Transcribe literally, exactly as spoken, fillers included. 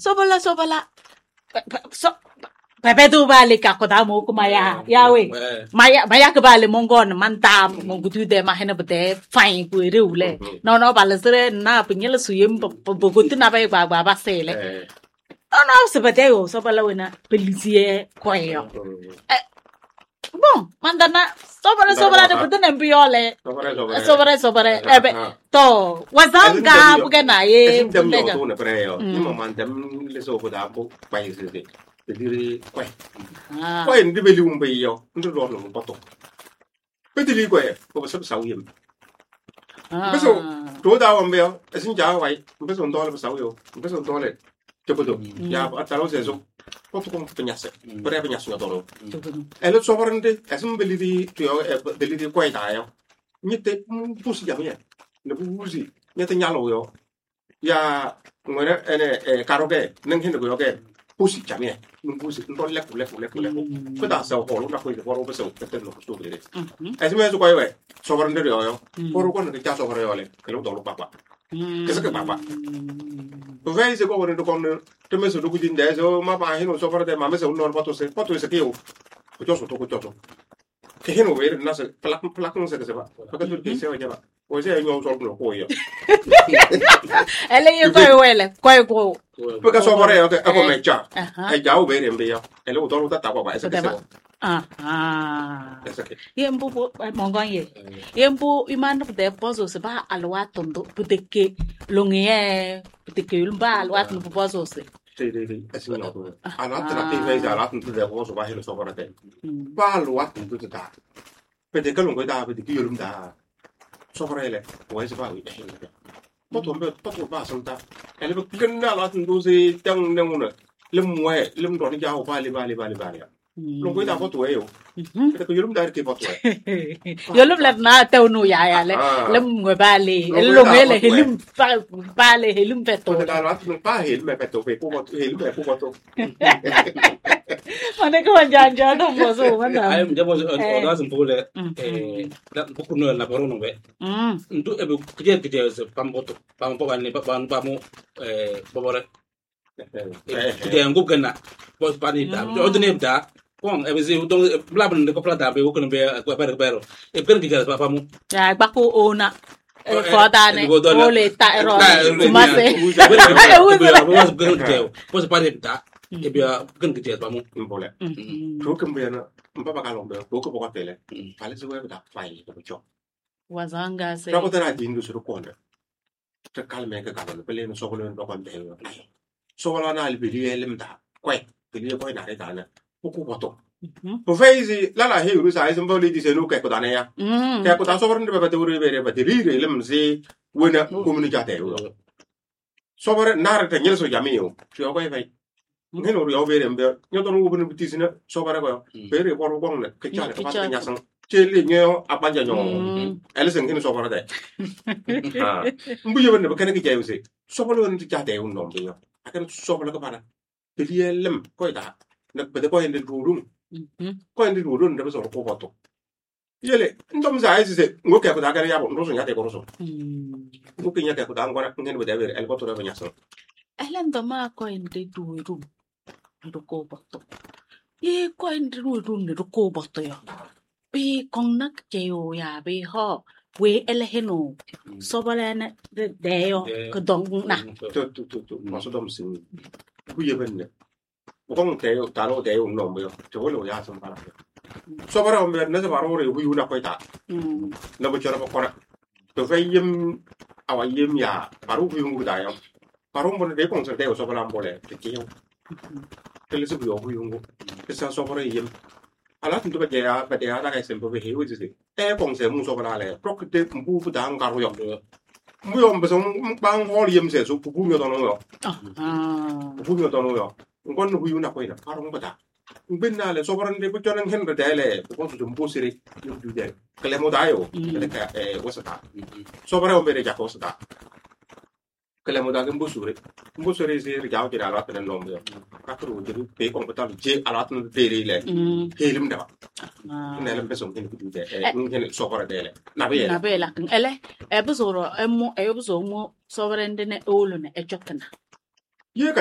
Sobola sobola. So Pepe tu balik ako tamo ko maya yawe maya maya ka bale mongon manta mongutu de mahena bete fine ku reule no no bale sere na pinyela suyem bogutu na ba ba ba sele no no se bete o so bala wena pelisie koyo eh bon mandana sobare sobare de bete nembiole sobare sobare ebe to wazanga bugena ye ndega to na preo ni mandam le so boda bo paese de dire quay quay ndi beli umbe yo ndo do no bato petili quay ko sa sa yim beso to da umbe yo asin ja wai beso ndo le sa yo beso ndo le to bodo ya atalo se so ko to ko penyase bre penyase no do e lo so vorende asin beli di to yo beli di quay da yo nyite pusi ja me ne buzi nyite nyalo yo ya ngore ene karoge neng hin go yo ge pusi jamie non pusi non le le le le ko da sa ho na ko de ho be so te no sto vedere e se me so qua we so vorende yo yo ho ko ne ja so vorende yo le che lo do lo papa che sa che papa to ve se ko vorende con te me so do gudin de so ma ba hino so vorende ma me so no pato se pato se che o ko so to ko to che hino ve na se plak plak non se se va perché tu che se va va o se io so no ko yo e le io ko wele ko ko perché so vorrei che a come già e già o bene invia e lo do da ta qua se se ah ah yembu mongon ye yembu imano de pozo se ba alwa tondo puteke longie puteke ulba alwa tondo pozo se sì sì sì sì no allora tra te vai già là tondo de pozo va lo so vorrei ba alwa tondo da perché che lungo da perché io lunga so vorrei le vuoi se va Potong ber potong ba santa ele be kena la tundu se tang nenguna lem we lem do ni jaw ba le ba le ba le ba ya lo ko da foto yo ke ko yulum dar ke foto yulum la na te nu ya ya le lem we ba le lo ngele helim ba le helim peto da la tu pa hel me peto pe ko hel me ko foto mana ko janja no mo so mana ay mo jamo o da sun pole eh da ko no la baro no be ndu e be kje kje se pamboto pambo ba ne ba ba mo eh bobore kje ngop gana bo pa ni da o de ne da kon e be se don blab ne ko plata be ko ne be ko ba ba e pen kje pa mo ya ba ko ona ko da ne o le ta ro ma se po se pa ne da e bia kan kje pa mo mbole to kan be na mpa ba ka lo be ko ko ko tele fale se we da fai ko cho wazanga se ko da dingu su ko nda ta kalme ka ka ba le no so ko le no ko be so wala na le bi le mta kwai bi le ko na re da na ko ko to po fezi la la he ru sa isem voli di se no ko da na ya ka ko ta so vorne ba te uri be re ba te ri le mse wona comunicate ro so vore na re te nyel so yami yo yo ko vai ngeno ro yo be re mbe nyo to no bu ti sina so vore ko be re ko ro ko ne ke cha le ka pa nya sang che le nyo apa ja nyo ele sen ngeno so vore de ha mbu yo ne ba kana ke ja yo se so vore no ti ja de un no be yo akan so vore ko para pe li lem ko da na pe de ko en de rum ko en de rum de so ko ko to yele ndom za ai se ngo ke ko da ga ya bo ndo so nya de ko so ngo ke nya ke ko da ngora ngene be de be el ko to re nya so elen do ma ko en de rum ndo ko bo to ye ko en de rum ndo ko bo to yo bi kong nak je yo ya bi ho we ele heno so bale na de yo ko dong na to to to ma so dom sin ku ye ben ne ko ng te yo ta lo de yo no mo yo to lo ya so para so para o me na so para o re hu na ko ta na bo chora ko na to fe yim awa yim ya paru hu ngu da yo paru mo de kong se de so para mo le te ki yo te le so yo hu ngu ke sa so para yim ala tu ba ya ba ya da ga sem bo he wu ji e kong se mu so para le pro ke te mbu fu da nga ro yo mu yo mbe so bang ho yim se so pu pu yo do no yo ah pu yo do no yo ngon hu na ko ina paru mo da bin na le so para de bu chonan hen de le ko so mbu siri yo du de kele mo da yo kele ka e wasa ta so para o be ja ko sa ta kele mo da mbu suri mbu suri si ri ja o ti ala ta no mo ka tru de pe ko ko ta je ala ta de ri le helim da ne le be so hen ku de e hen so para de le na be na be la ele e bu so ro e mo e bu so mo so para de ne olo ne e chokana